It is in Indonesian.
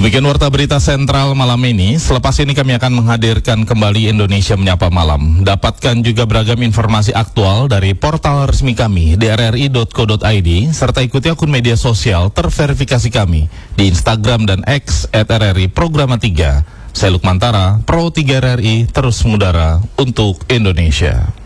Demikian warta berita sentral malam ini. Selepas ini kami akan menghadirkan kembali Indonesia Menyapa Malam. Dapatkan juga beragam informasi aktual dari portal resmi kami di rri.co.id serta ikuti akun media sosial terverifikasi kami di Instagram dan X @RRI Programa 3. Saya Lukman Tara, Pro 3 RRI terus mengudara untuk Indonesia.